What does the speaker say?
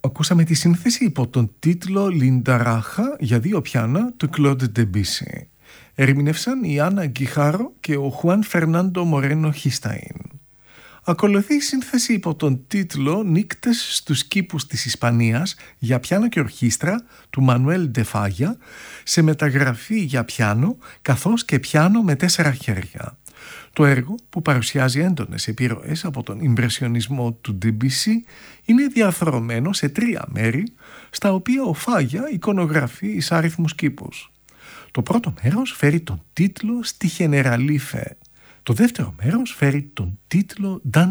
Ακούσαμε τη σύνθεση υπό τον τίτλο «Λινταράχα» για δύο πιάνα του Κλοντ Ντεμπίσι. Ερμηνεύσαν η Άννα Γκιχάρο και ο Χουάν Φερνάντο Μορένο Χισταΐν. Ακολουθεί η σύνθεση υπό τον τίτλο «Νύκτες στους κήπους της Ισπανίας» για πιάνο και ορχήστρα του Μανουέλ Ντεφάγια, σε μεταγραφή για πιάνο καθώς και πιάνο με 4 χέρια. Το έργο, που παρουσιάζει έντονες επιρροές από τον ιμπρεσιονισμό του Ντεμπίσι, είναι διαρθρωμένο σε 3 μέρη, στα οποία ο Φάγια εικονογραφεί εισάριθμους κήπους. Το πρώτο μέρος φέρει τον τίτλο «Στη Γενεραλίφε». Το δεύτερο μέρος φέρει τον τίτλο